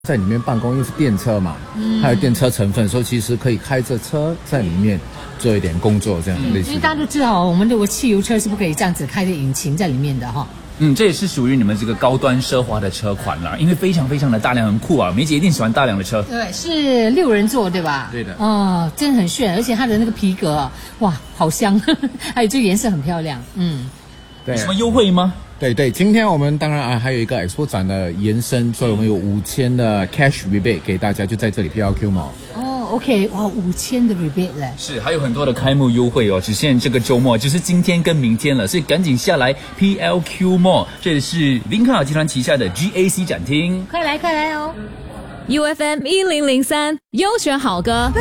在里面办公，因为是电车嘛，还有电车成分，所以其实可以开着车在里面做一点工作，这样类似。 其实大家都知道，我们的汽油车是不可以这样子开着引擎在里面的哈。 这也是属于你们这个高端奢华的车款啦，因为非常非常的大量，很酷啊！梅姐一定喜欢大量的车。 对，是6人座，对吧？ 对的。 哦，真的很炫，而且它的那个皮革，哇，好香，还有这个颜色很漂亮。 对。 有什么优惠吗？ 对，今天我们当然还有一个 Expo 展的延伸，所以我们有5000的 cash rebate 给大家，就在这里 PLQ Mall。 OK， 哇，5000的 rebate 嘞。 是，还有很多的开幕优惠哦，只限这个周末，就是今天跟明天了，所以赶紧下来 PLQ Mall， 这里是林康好集团旗下的 GAC 展厅， 快来哦。 UFM 1003优选好歌。